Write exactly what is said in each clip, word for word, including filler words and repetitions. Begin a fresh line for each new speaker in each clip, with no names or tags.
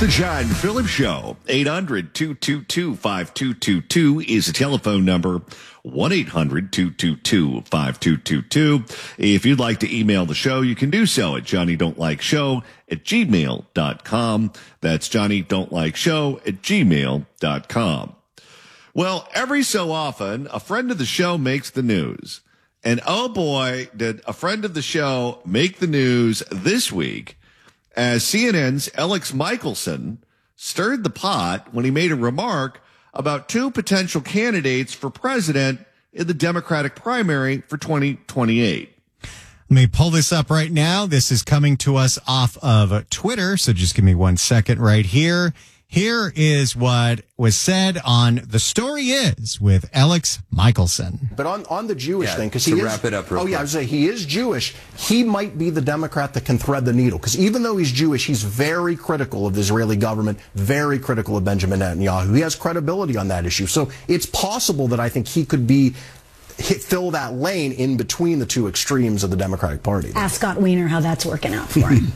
The John Phillips Show. eight hundred, two two two, five two two two is the telephone number. one eight hundred, two two two, five two two two. If you'd like to email the show, you can do so at johnny don't like show at gmail dot com. That's johnny don't like show at gmail dot com. Well, every so often, a friend of the show makes the news. And oh boy, did a friend of the show make the news this week, as C N N's Alex Michelson stirred the pot when he made a remark about two potential candidates for president in the Democratic primary for twenty twenty-eight.
Let me pull this up right now. This is coming to us off of Twitter, so just give me one second right here. Here is what was said on The Story Is with Alex Michelson.
But on, on the Jewish
yeah,
thing, because
he
he
is,
wrap
it up real
oh
quick.
yeah, I was saying he is Jewish. He might be the Democrat that can thread the needle, because even though he's Jewish, he's very critical of the Israeli government, very critical of Benjamin Netanyahu. He has credibility on that issue, so it's possible that I think he could be hit, fill that lane in between the two extremes of the Democratic Party.
Ask Scott Wiener how that's working out for him.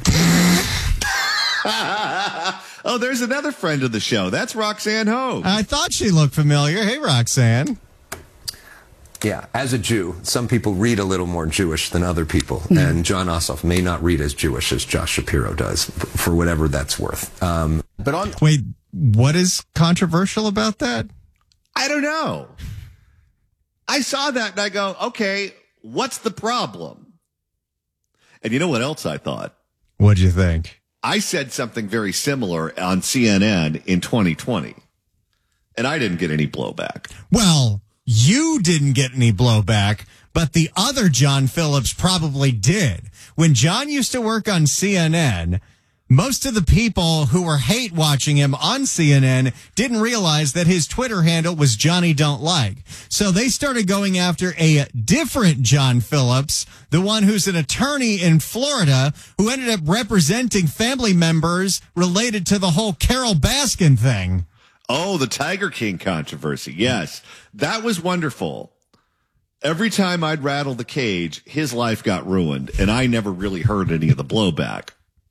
Oh, there's another friend of the show. That's Roxanne Hogue.
I thought she looked familiar. Hey, Roxanne.
Yeah, as a Jew, some people read a little more Jewish than other people, mm-hmm. and John Ossoff may not read as Jewish as Josh Shapiro does, for whatever that's worth. Um,
but on
Wait, what is controversial about that?
I don't know. I saw that and I go, okay, what's the problem? And you know what else I thought?
What'd you think?
I said something very similar on C N N in twenty twenty, and I didn't get any blowback.
Well, you didn't get any blowback, but the other John Phillips probably did. When John used to work on C N N, most of the people who were hate watching him on C N N didn't realize that his Twitter handle was Johnny Don't Like. So they started going after a different John Phillips, the one who's an attorney in Florida who ended up representing family members related to the whole Carol Baskin thing.
Oh, the Tiger King controversy. Yes, that was wonderful. Every time I'd rattle the cage, his life got ruined, and I never really heard any of the blowback.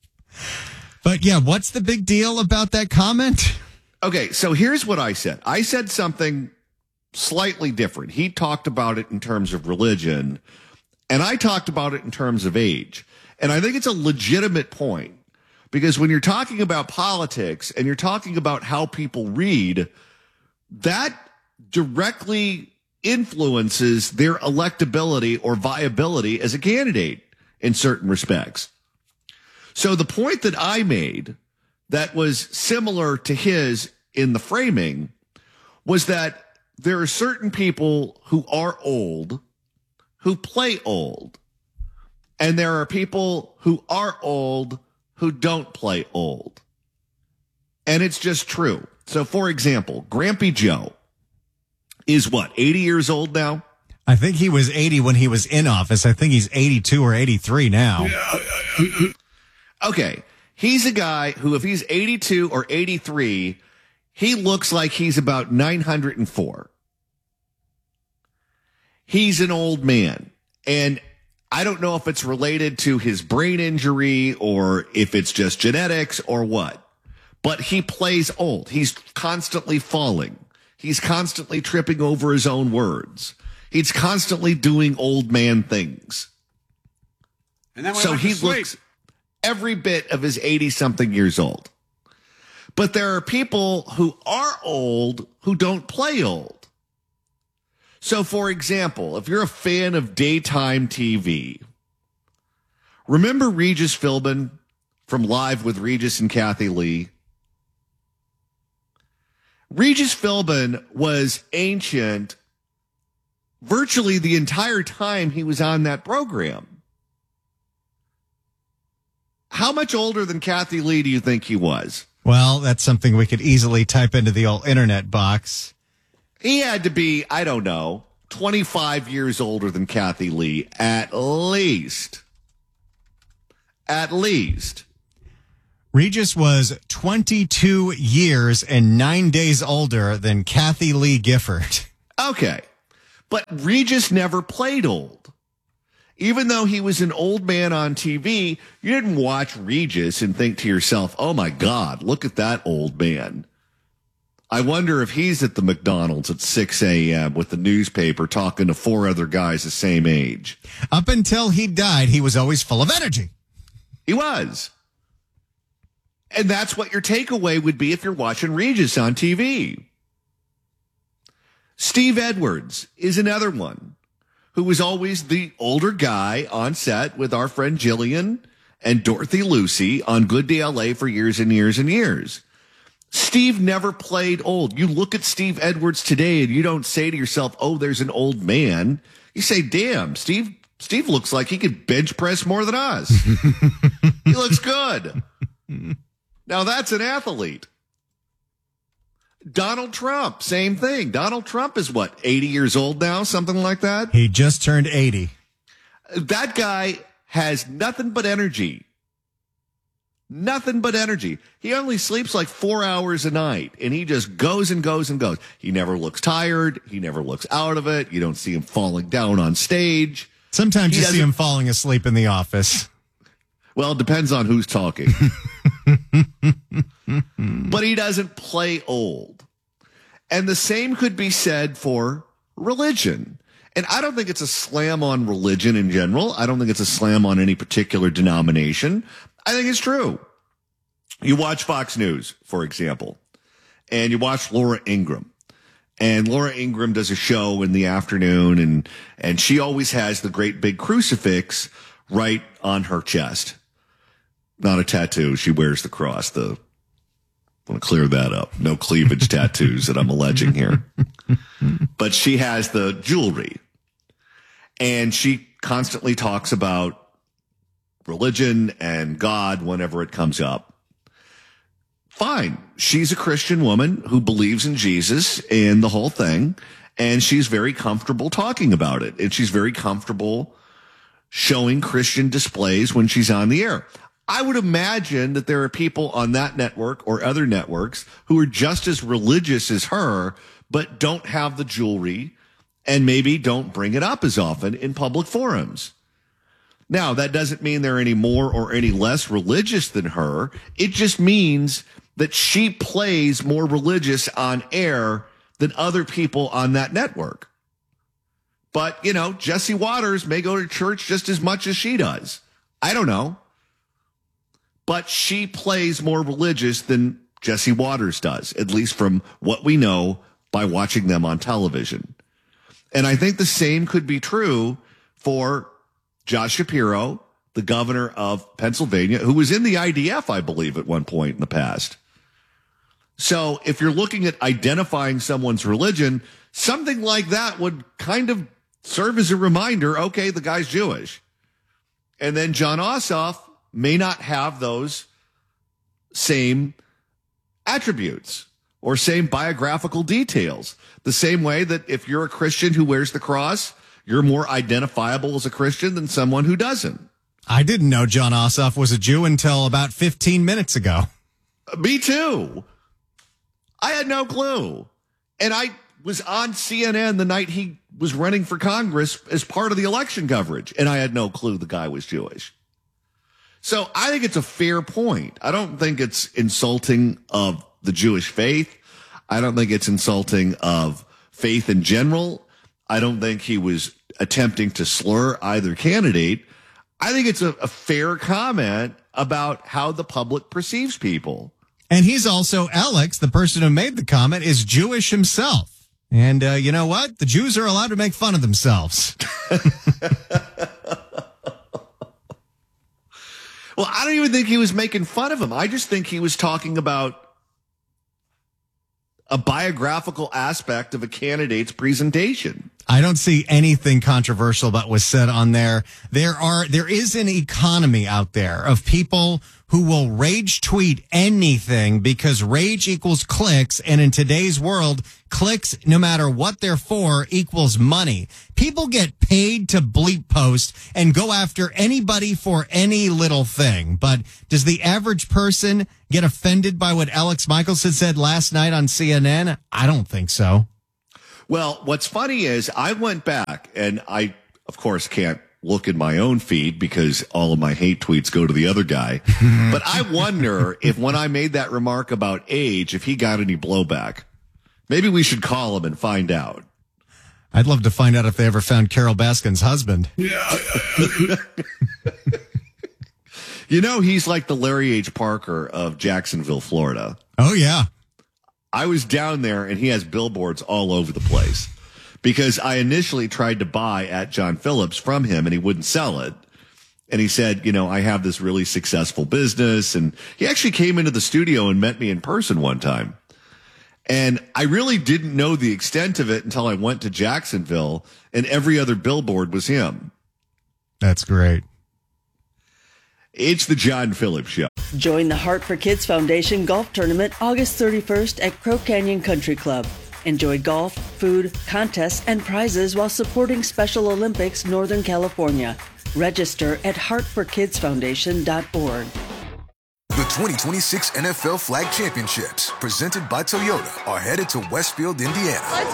But yeah, what's the big deal about that comment?
Okay, so here's what I said. I said something slightly different. He talked about it in terms of religion, and I talked about it in terms of age. And I think it's a legitimate point, because when you're talking about politics and you're talking about how people read, that directly influences their electability or viability as a candidate in certain respects. So the point that I made that was similar to his in the framing was that there are certain people who are old who play old, and there are people who are old who don't play old. And it's just true. So, for example, Grampy Joe is what, eighty years old now?
I think he was eighty when he was in office. I think he's eighty-two or eighty-three now.
Okay, he's a guy who, if he's eighty-two or eighty-three, he looks like he's about nine hundred four. He's an old man, and I don't know if it's related to his brain injury or if it's just genetics or what, but he plays old. He's constantly falling. He's constantly tripping over his own words. He's constantly doing old man things.
And then
so he looks every bit of his eighty-something years old. But there are people who are old who don't play old. So, for example, if you're a fan of daytime T V, remember Regis Philbin from Live with Regis and Kathy Lee? Regis Philbin was ancient virtually the entire time he was on that program. How much older than Kathy Lee do you think he was?
Well, that's something we could easily type into the old internet box.
He had to be, I don't know, twenty-five years older than Kathy Lee, at least. At least.
Regis was twenty-two years and nine days older than Kathy Lee Gifford.
Okay. But Regis never played old. Even though he was an old man on T V, you didn't watch Regis and think to yourself, oh my God, look at that old man. I wonder if he's at the McDonald's at six a.m. with the newspaper talking to four other guys the same age.
Up until he died, he was always full of energy.
He was. And that's what your takeaway would be if you're watching Regis on T V. Steve Edwards is another one who was always the older guy on set with our friend Jillian and Dorothy Lucy on Good Day L A for years and years and years. Steve never played old. You look at Steve Edwards today and you don't say to yourself, oh, there's an old man. You say, damn, Steve, Steve looks like he could bench press more than us. He looks good. Now that's an athlete. Donald Trump, same thing. Donald Trump is what, eighty years old now, something like that?
He just turned eighty.
That guy has nothing but energy. Nothing but energy. He only sleeps like four hours a night, and he just goes and goes and goes. He never looks tired. He never looks out of it. You don't see him falling down on stage.
Sometimes
He
you see
doesn't-
him falling asleep in the office.
Well, it depends on who's talking. But he doesn't play old. And the same could be said for religion. And I don't think it's a slam on religion in general. I don't think it's a slam on any particular denomination. I think it's true. You watch Fox News, for example, and you watch Laura Ingraham. And Laura Ingraham does a show in the afternoon, and, and she always has the great big crucifix right on her chest. Not a tattoo. She wears the cross. The I want to clear that up. No cleavage tattoos that I'm alleging here. But she has the jewelry. And she constantly talks about religion and God whenever it comes up. Fine. She's a Christian woman who believes in Jesus and the whole thing. And she's very comfortable talking about it. And she's very comfortable showing Christian displays when she's on the air. I would imagine that there are people on that network or other networks who are just as religious as her, but don't have the jewelry and maybe don't bring it up as often in public forums. Now, that doesn't mean they're any more or any less religious than her. It just means that she plays more religious on air than other people on that network. But, you know, Jesse Waters may go to church just as much as she does. I don't know. But she plays more religious than Jesse Waters does, at least from what we know by watching them on television. And I think the same could be true for Josh Shapiro, the governor of Pennsylvania, who was in the I D F, I believe, at one point in the past. So if you're looking at identifying someone's religion, something like that would kind of serve as a reminder, okay, the guy's Jewish. And then John Ossoff may not have those same attributes or same biographical details. The same way that if you're a Christian who wears the cross, you're more identifiable as a Christian than someone who doesn't.
I didn't know John Ossoff was a Jew until about fifteen minutes ago.
Me too. I had no clue. And I was on C N N the night he was running for Congress as part of the election coverage, and I had no clue the guy was Jewish. So I think it's a fair point. I don't think it's insulting of the Jewish faith. I don't think it's insulting of faith in general. I don't think he was attempting to slur either candidate. I think it's a, a fair comment about how the public perceives people.
And he's also, Alex, the person who made the comment, is Jewish himself. And uh, you know what? The Jews are allowed to make fun of themselves.
Well, I don't even think he was making fun of him. I just think he was talking about a biographical aspect of a candidate's presentation.
I don't see anything controversial about what was said on there. There are, there is an economy out there of people who will rage tweet anything because rage equals clicks. And in today's world, clicks, no matter what they're for, equals money. People get paid to bleep post and go after anybody for any little thing. But does the average person get offended by what Alex Michelson said last night on C N N? I don't think so.
Well, what's funny is I went back and I, of course, can't look in my own feed because all of my hate tweets go to the other guy. But I wonder if when I made that remark about age, if he got any blowback. Maybe we should call him and find out.
I'd love to find out if they ever found Carol Baskin's husband.
Yeah. You know, he's like the Larry H. Parker of Jacksonville, Florida.
Oh, yeah.
I was down there, and he has billboards all over the place because I initially tried to buy at John Phillips from him, and he wouldn't sell it. And he said, you know, I have this really successful business. And he actually came into the studio and met me in person one time. And I really didn't know the extent of it until I went to Jacksonville, and every other billboard was him.
That's great.
It's the John Phillips Show.
Join the Heart for Kids Foundation Golf Tournament August thirty-first at Crow Canyon Country Club. Enjoy golf, food, contests, and prizes while supporting Special Olympics Northern California. Register at heart for kids foundation dot org.
The twenty twenty-six N F L Flag Championships, presented by Toyota, are headed to Westfield, Indiana.
Let's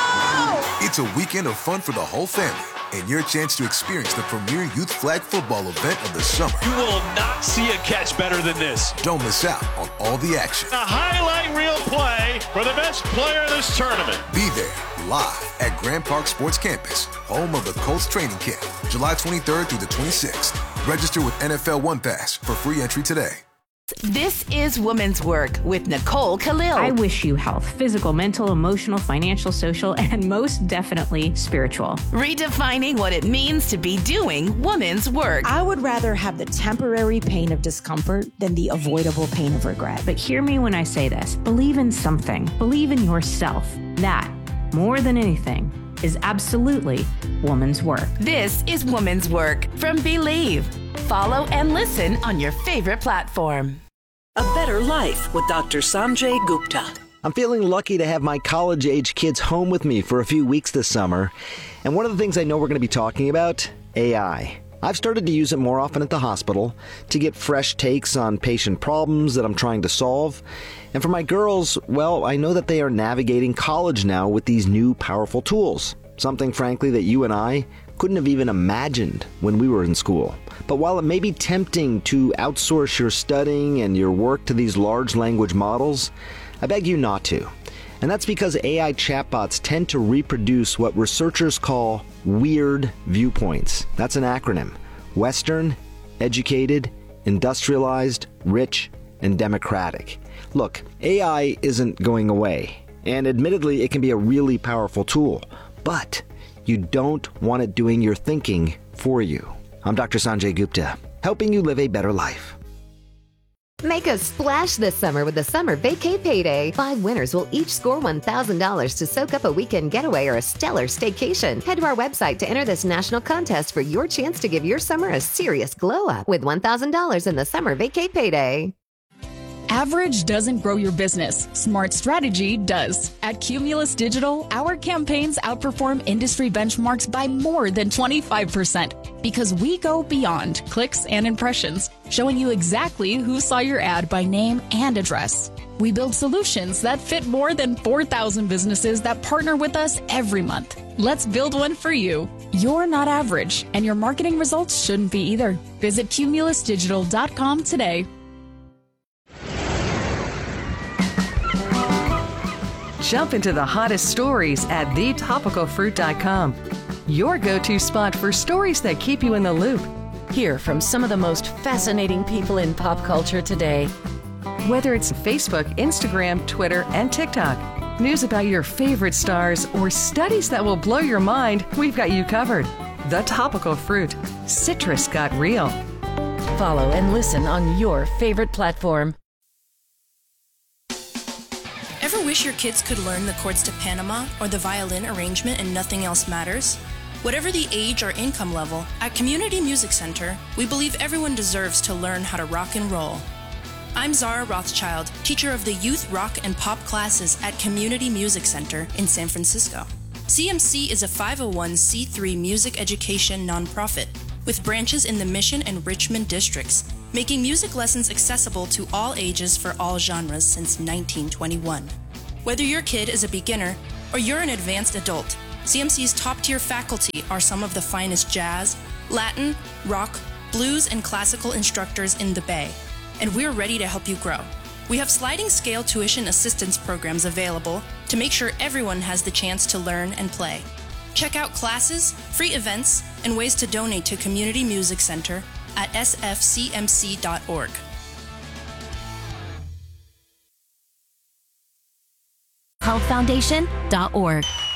go!
It's a weekend of fun for the whole family, and your chance to experience the premier youth flag football event of the summer.
You will not see a catch better than this.
Don't miss out on all the action.
A highlight reel play for the best player in this tournament.
Be there, live at Grand Park Sports Campus, home of the Colts training camp, July twenty-third through the twenty-sixth. Register with N F L One Pass for free entry today.
This is Women's Work with Nicole Khalil.
I wish you health, physical, mental, emotional, financial, social, and most definitely spiritual.
Redefining what it means to be doing women's work.
I would rather have the temporary pain of discomfort than the avoidable pain of regret.
But hear me when I say this. Believe in something. Believe in yourself. That, more than anything, is absolutely woman's work.
This is Woman's Work from Believe. Follow and listen on your favorite platform.
A Better Life with Doctor Sanjay Gupta.
I'm feeling lucky to have my college-age kids home with me for a few weeks this summer. And one of the things I know we're going to be talking about, A I. I've started to use it more often at the hospital to get fresh takes on patient problems that I'm trying to solve. And for my girls, well, I know that they are navigating college now with these new powerful tools. Something, frankly, that you and I couldn't have even imagined when we were in school. But while it may be tempting to outsource your studying and your work to these large language models, I beg you not to. And that's because A I chatbots tend to reproduce what researchers call weird viewpoints. That's an acronym. Western, educated, industrialized, rich, and democratic. Look, A I isn't going away. And admittedly, it can be a really powerful tool. But you don't want it doing your thinking for you. I'm Doctor Sanjay Gupta, helping you live a better life.
Make a splash this summer with the Summer Vacay Payday. Five winners will each score one thousand dollars to soak up a weekend getaway or a stellar staycation. Head to our website to enter this national contest for your chance to give your summer a serious glow up with one thousand dollars in the Summer Vacay Payday.
Average doesn't grow your business. Smart strategy does. At Cumulus Digital, our campaigns outperform industry benchmarks by more than twenty-five percent because we go beyond clicks and impressions, showing you exactly who saw your ad by name and address. We build solutions that fit more than four thousand businesses that partner with us every month. Let's build one for you. You're not average, and your marketing results shouldn't be either. Visit cumulus digital dot com today.
Jump into the hottest stories at the topical fruit dot com. Your go-to spot for stories that keep you in the loop.
Hear from some of the most fascinating people in pop culture today.
Whether it's Facebook, Instagram, Twitter, and TikTok, news about your favorite stars, or studies that will blow your mind, we've got you covered. The Topical Fruit. Citrus got real.
Follow and listen on your favorite platform.
Ever wish your kids could learn the chords to Panama or the violin arrangement and nothing else matters? Whatever the age or income level, at Community Music Center, we believe everyone deserves to learn how to rock and roll. I'm Zara Rothschild, teacher of the youth rock and pop classes at Community Music Center in San Francisco. C M C is a five oh one c three music education nonprofit with branches in the Mission and Richmond districts, making music lessons accessible to all ages for all genres since nineteen twenty-one. Whether your kid is a beginner or you're an advanced adult, C M C's top-tier faculty are some of the finest jazz, Latin, rock, blues, and classical instructors in the Bay, and we're ready to help you grow. We have sliding scale tuition assistance programs available to make sure everyone has the chance to learn and play. Check out classes, free events, and ways to donate to Community Music Center at s f c m c dot org.
health foundation dot org.